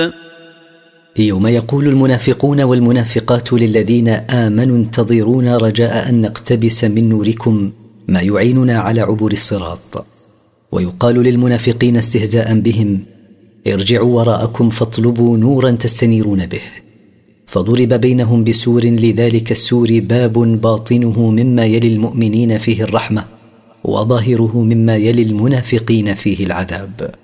يوم يقول المنافقون والمنافقات للذين آمنوا انتظرونا رجاء أن نقتبس من نوركم ما يعيننا على عبور الصراط. ويقال للمنافقين استهزاء بهم ارجعوا وراءكم فاطلبوا نورا تستنيرون به. فضرب بينهم بسور، لذلك السور باب باطنه مما يلي المؤمنين فيه الرحمة وظاهره مما يلي المنافقين فيه العذاب.